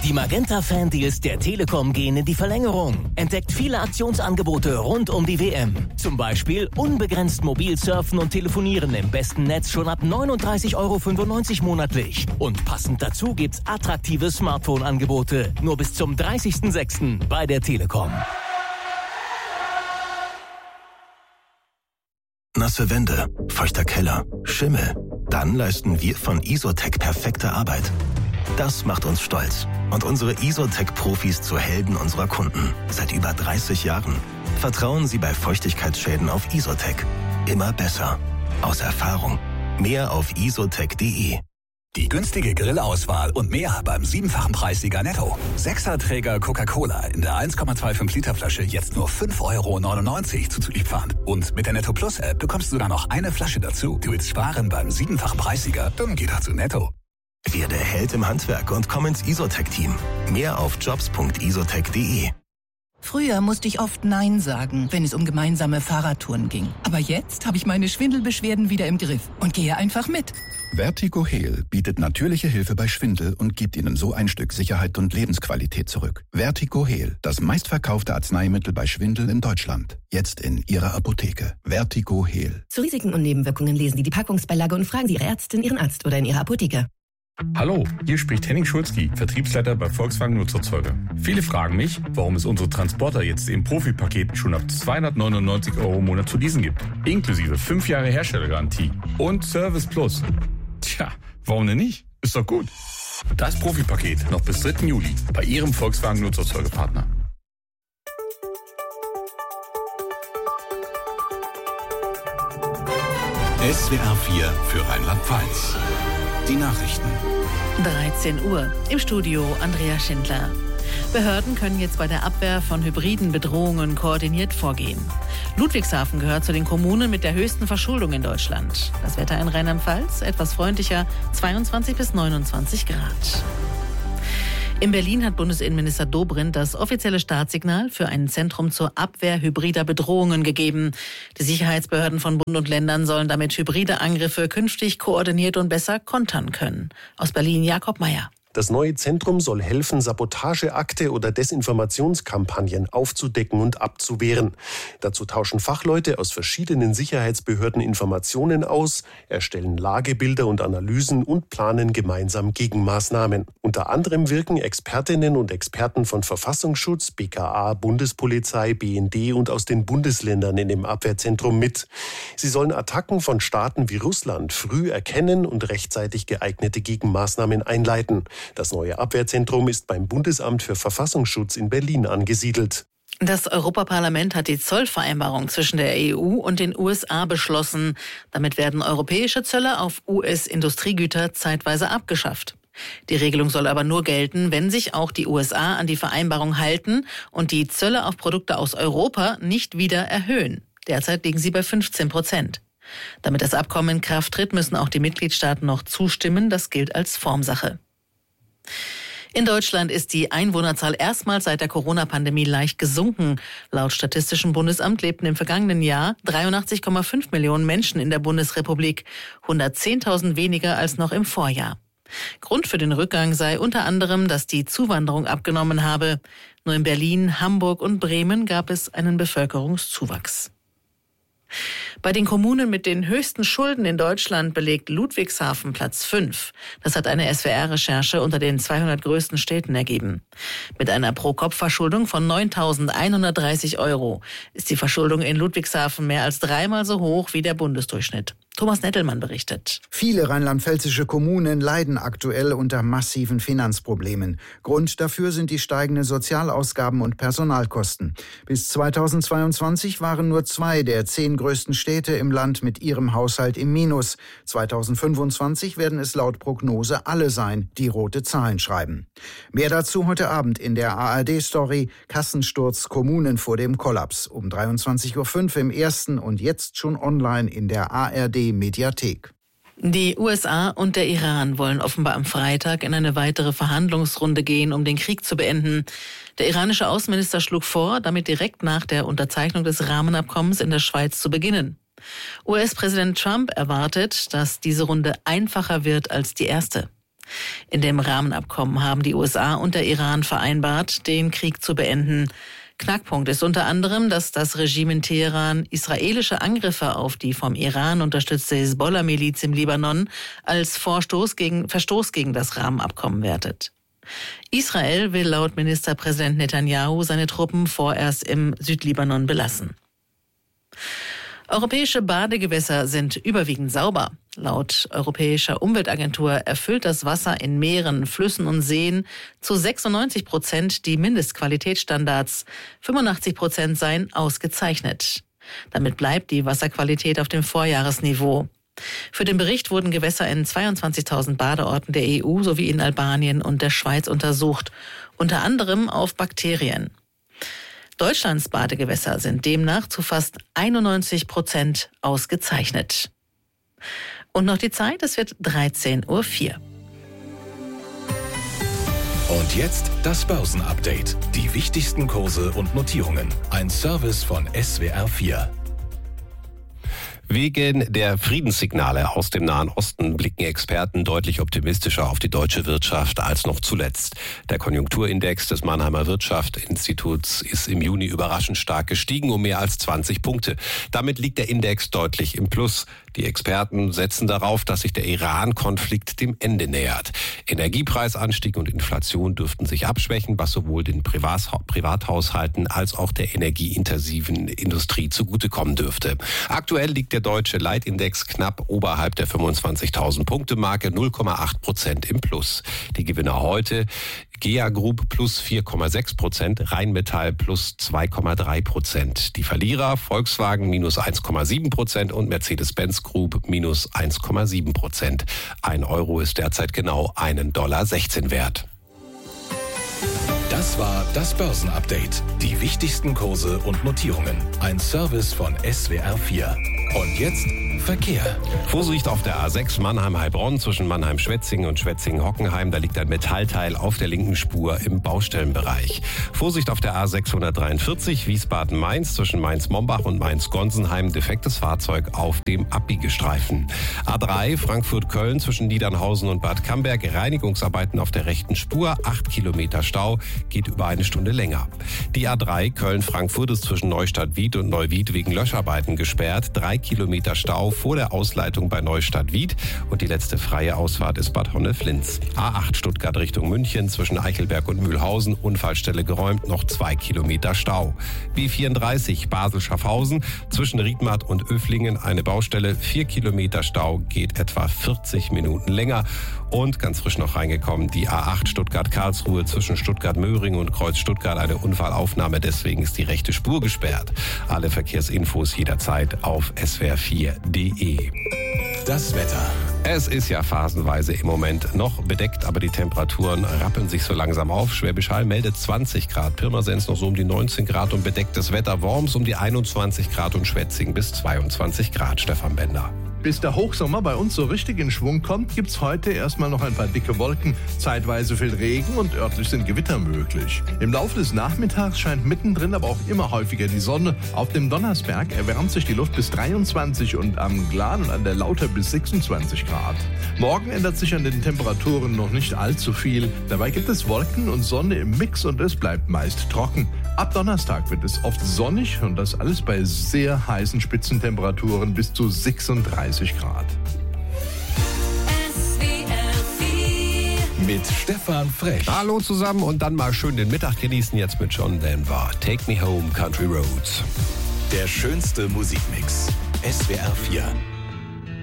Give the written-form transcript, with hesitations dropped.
Die Magenta-Fan-Deals der Telekom gehen in die Verlängerung. Entdeckt viele Aktionsangebote rund um die WM. Zum Beispiel unbegrenzt mobil surfen und telefonieren im besten Netz schon ab 39,95 € monatlich. Und passend dazu gibt's attraktive Smartphone-Angebote. Nur bis zum 30.06. bei der Telekom. Nasse Wände, feuchter Keller, Schimmel. Dann leisten wir von Isotec perfekte Arbeit. Das macht uns stolz und unsere Isotec-Profis zu Helden unserer Kunden. Seit über 30 Jahren. Vertrauen Sie bei Feuchtigkeitsschäden auf Isotec. Immer besser. Aus Erfahrung. Mehr auf isotec.de. Die günstige Grillauswahl und mehr beim 7-fachen Preissieger Netto. 6er-Träger Coca-Cola in der 1,25 Liter Flasche jetzt nur 5,99 € zuzüglich Pfand. Und mit der Netto Plus App bekommst du sogar noch eine Flasche dazu. Du willst sparen beim 7-fachen Preissieger? Dann geh doch zu Netto. Werde Held im Handwerk und komm ins Isotec-Team. Mehr auf jobs.isotec.de. Früher musste ich oft Nein sagen, wenn es um gemeinsame Fahrradtouren ging. Aber jetzt habe ich meine Schwindelbeschwerden wieder im Griff und gehe einfach mit. Vertigo Heal bietet natürliche Hilfe bei Schwindel und gibt Ihnen so ein Stück Sicherheit und Lebensqualität zurück. Vertigo Heal, das meistverkaufte Arzneimittel bei Schwindel in Deutschland. Jetzt in Ihrer Apotheke. Vertigo Heal. Zu Risiken und Nebenwirkungen lesen Sie die Packungsbeilage und fragen Sie Ihre Ärztin, Ihren Arzt oder in Ihrer Apotheke. Hallo, hier spricht Henning Schulzki, Vertriebsleiter bei Volkswagen Nutzerzeuger. Viele fragen mich, warum es unsere Transporter jetzt im Profipaket schon ab 299 € im Monat zu leasen gibt. Inklusive 5 Jahre Herstellergarantie und Service Plus. Tja, warum denn nicht? Ist doch gut. Das Profipaket noch bis 3. Juli bei Ihrem Volkswagen Nutzerzeugerpartner. SWR 4 für Rheinland-Pfalz. Die Nachrichten. 13 Uhr. Im Studio Andrea Schindler. Behörden können jetzt bei der Abwehr von hybriden Bedrohungen koordiniert vorgehen. Ludwigshafen gehört zu den Kommunen mit der höchsten Verschuldung in Deutschland. Das Wetter in Rheinland-Pfalz etwas freundlicher, 22 bis 29 Grad. In Berlin hat Bundesinnenminister Dobrindt das offizielle Startsignal für ein Zentrum zur Abwehr hybrider Bedrohungen gegeben. Die Sicherheitsbehörden von Bund und Ländern sollen damit hybride Angriffe künftig koordiniert und besser kontern können. Aus Berlin Jakob Meyer. Das neue Zentrum soll helfen, Sabotageakte oder Desinformationskampagnen aufzudecken und abzuwehren. Dazu tauschen Fachleute aus verschiedenen Sicherheitsbehörden Informationen aus, erstellen Lagebilder und Analysen und planen gemeinsam Gegenmaßnahmen. Unter anderem wirken Expertinnen und Experten von Verfassungsschutz, BKA, Bundespolizei, BND und aus den Bundesländern in dem Abwehrzentrum mit. Sie sollen Attacken von Staaten wie Russland früh erkennen und rechtzeitig geeignete Gegenmaßnahmen einleiten. Das neue Abwehrzentrum ist beim Bundesamt für Verfassungsschutz in Berlin angesiedelt. Das Europaparlament hat die Zollvereinbarung zwischen der EU und den USA beschlossen. Damit werden europäische Zölle auf US-Industriegüter zeitweise abgeschafft. Die Regelung soll aber nur gelten, wenn sich auch die USA an die Vereinbarung halten und die Zölle auf Produkte aus Europa nicht wieder erhöhen. Derzeit liegen sie bei 15%. Damit das Abkommen in Kraft tritt, müssen auch die Mitgliedstaaten noch zustimmen. Das gilt als Formsache. In Deutschland ist die Einwohnerzahl erstmals seit der Corona-Pandemie leicht gesunken. Laut Statistischem Bundesamt lebten im vergangenen Jahr 83,5 Millionen Menschen in der Bundesrepublik, 110.000 weniger als noch im Vorjahr. Grund für den Rückgang sei unter anderem, dass die Zuwanderung abgenommen habe. Nur in Berlin, Hamburg und Bremen gab es einen Bevölkerungszuwachs. Bei den Kommunen mit den höchsten Schulden in Deutschland belegt Ludwigshafen Platz 5. Das hat eine SWR-Recherche unter den 200 größten Städten ergeben. Mit einer Pro-Kopf-Verschuldung von 9.130 € ist die Verschuldung in Ludwigshafen mehr als 3-mal so hoch wie der Bundesdurchschnitt. Thomas Nettelmann berichtet. Viele rheinland-pfälzische Kommunen leiden aktuell unter massiven Finanzproblemen. Grund dafür sind die steigenden Sozialausgaben und Personalkosten. Bis 2022 waren nur 2 der 10 größten Städte im Land mit ihrem Haushalt im Minus. 2025 werden es laut Prognose alle sein, die rote Zahlen schreiben. Mehr dazu heute Abend in der ARD-Story Kassensturz Kommunen vor dem Kollaps. Um 23.05 Uhr im ersten und jetzt schon online in der ARD-Mediathek. Die USA und der Iran wollen offenbar am Freitag in eine weitere Verhandlungsrunde gehen, um den Krieg zu beenden. Der iranische Außenminister schlug vor, damit direkt nach der Unterzeichnung des Rahmenabkommens in der Schweiz zu beginnen. US-Präsident Trump erwartet, dass diese Runde einfacher wird als die erste. In dem Rahmenabkommen haben die USA und der Iran vereinbart, den Krieg zu beenden. Knackpunkt ist unter anderem, dass das Regime in Teheran israelische Angriffe auf die vom Iran unterstützte Hisbollah-Miliz im Libanon als Verstoß gegen das Rahmenabkommen wertet. Israel will laut Ministerpräsident Netanyahu seine Truppen vorerst im Südlibanon belassen. Europäische Badegewässer sind überwiegend sauber. Laut Europäischer Umweltagentur erfüllt das Wasser in Meeren, Flüssen und Seen zu 96% die Mindestqualitätsstandards. 85% seien ausgezeichnet. Damit bleibt die Wasserqualität auf dem Vorjahresniveau. Für den Bericht wurden Gewässer in 22.000 Badeorten der EU sowie in Albanien und der Schweiz untersucht, unter anderem auf Bakterien. Deutschlands Badegewässer sind demnach zu fast 91% ausgezeichnet. Und noch die Zeit, es wird 13:04 Uhr. Und jetzt das Börsenupdate. Die wichtigsten Kurse und Notierungen. Ein Service von SWR 4. Wegen der Friedenssignale aus dem Nahen Osten blicken Experten deutlich optimistischer auf die deutsche Wirtschaft als noch zuletzt. Der Konjunkturindex des Mannheimer Wirtschaftsinstituts ist im Juni überraschend stark gestiegen, um mehr als 20 Punkte. Damit liegt der Index deutlich im Plus. Die Experten setzen darauf, dass sich der Iran-Konflikt dem Ende nähert. Energiepreisanstieg und Inflation dürften sich abschwächen, was sowohl den Privathaushalten als auch der energieintensiven Industrie zugutekommen dürfte. Aktuell liegt der deutsche Leitindex knapp oberhalb der 25.000-Punkte-Marke, 0,8% im Plus. Die Gewinner heute: GEA Group plus 4,6%, Rheinmetall plus 2,3%. Die Verlierer: Volkswagen minus 1,7% und Mercedes-Benz Group minus 1,7%. 1 Euro ist derzeit genau $1,16 wert. Das war das Börsenupdate. Die wichtigsten Kurse und Notierungen. Ein Service von SWR 4. Und jetzt Verkehr. Vorsicht auf der A6 Mannheim-Heilbronn zwischen Mannheim-Schwetzingen und Schwetzingen-Hockenheim. Da liegt ein Metallteil auf der linken Spur im Baustellenbereich. Vorsicht auf der A643 Wiesbaden-Mainz zwischen Mainz-Mombach und Mainz-Gonsenheim. Defektes Fahrzeug auf dem Abbiegestreifen. A3 Frankfurt-Köln zwischen Niedernhausen und Bad Camberg. Reinigungsarbeiten auf der rechten Spur. 8 Kilometer Stau. Geht über eine Stunde länger. Die A3 Köln-Frankfurt ist zwischen Neustadt-Wied und Neuwied wegen Löscharbeiten gesperrt. 3 Kilometer Stau vor der Ausleitung bei Neustadt-Wied und die letzte freie Ausfahrt ist Bad Honnef-Linz. A8 Stuttgart Richtung München zwischen Eichelberg und Mühlhausen, Unfallstelle geräumt, noch 2 Kilometer Stau. B34 Basel-Schaffhausen zwischen Riedmatt und Öflingen eine Baustelle, 4 Kilometer Stau, geht etwa 40 Minuten länger. Und ganz frisch noch reingekommen, die A8 Stuttgart-Karlsruhe zwischen Stuttgart-Möhring und Kreuz Stuttgart eine Unfallaufnahme, deswegen ist die rechte Spur gesperrt. Alle Verkehrsinfos jederzeit auf swr4.de. Das Wetter. Es ist ja phasenweise im Moment noch bedeckt, aber die Temperaturen rappeln sich so langsam auf. Schwäbisch Hall meldet 20 Grad, Pirmasens noch so um die 19 Grad und bedecktes Wetter, Worms um die 21 Grad und Schwetzingen bis 22 Grad. Stefan Bender. Bis der Hochsommer bei uns so richtig in Schwung kommt, gibt's heute erstmal noch ein paar dicke Wolken, zeitweise viel Regen und örtlich sind Gewitter möglich. Im Laufe des Nachmittags scheint mittendrin aber auch immer häufiger die Sonne. Auf dem Donnersberg erwärmt sich die Luft bis 23 und am Glan und an der Lauter bis 26 Grad. Morgen ändert sich an den Temperaturen noch nicht allzu viel. Dabei gibt es Wolken und Sonne im Mix und es bleibt meist trocken. Ab Donnerstag wird es oft sonnig und das alles bei sehr heißen Spitzentemperaturen bis zu 36 Grad. Mit Stefan Frech. Hallo zusammen und dann mal schön den Mittag genießen jetzt mit John Denver. Take Me Home, Country Roads. Der schönste Musikmix. SWR 4.